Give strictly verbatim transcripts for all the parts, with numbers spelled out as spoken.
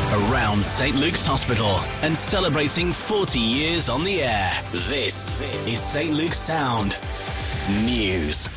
Around St Luke's Hospital and celebrating forty years on the air. This is St Luke's Sound News.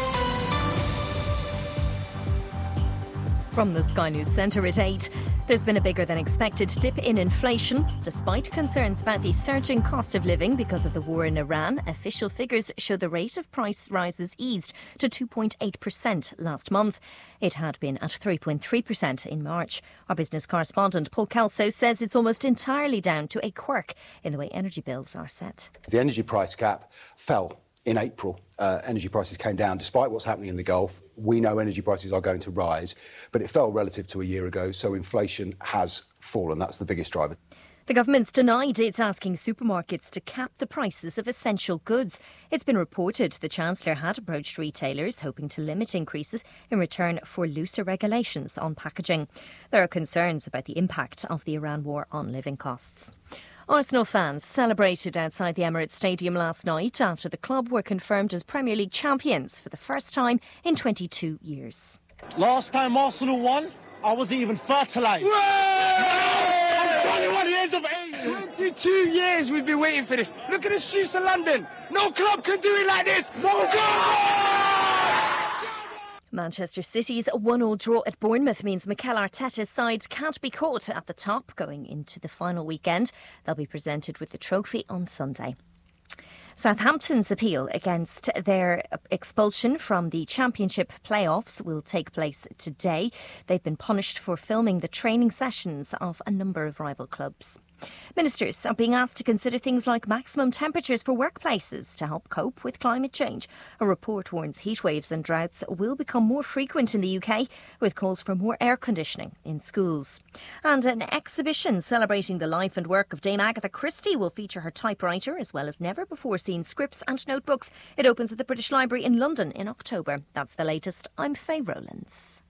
From the Sky News Centre at eight, there's been a bigger than expected dip in inflation. Despite concerns about the surging cost of living because of the war in Iran, official figures show the rate of price rises eased to two point eight percent last month. It had been at three point three percent in March. Our business correspondent Paul Kelso says it's almost entirely down to a quirk in the way energy bills are set. The energy price cap fell in April. Uh, energy prices came down despite what's happening in the Gulf. We know energy prices are going to rise, but it fell relative to a year ago, so inflation has fallen. That's the biggest driver. The government's denied it's asking supermarkets to cap the prices of essential goods. It's been reported the Chancellor had approached retailers hoping to limit increases in return for looser regulations on packaging. There are concerns about the impact of the Iran war on living costs. Arsenal fans celebrated outside the Emirates Stadium last night after the club were confirmed as Premier League champions for the first time in twenty-two years. Last time Arsenal won, I wasn't even fertilised. I'm twenty-one years of age. twenty-two years we've been waiting for this. Look at the streets of London. No club can do it like this. No club! Manchester City's one-all draw at Bournemouth means Mikel Arteta's side can't be caught at the top going into the final weekend. They'll be presented with the trophy on Sunday. Southampton's appeal against their expulsion from the Championship playoffs will take place today. They've been punished for filming the training sessions of a number of rival clubs. Ministers are being asked to consider things like maximum temperatures for workplaces to help cope with climate change. A report warns heatwaves and droughts will become more frequent in the U K, with calls for more air conditioning in schools. And an exhibition celebrating the life and work of Dame Agatha Christie will feature her typewriter as well as never-before-seen scripts and notebooks. It opens at the British Library in London in October. That's the latest. I'm Faye Rowlands.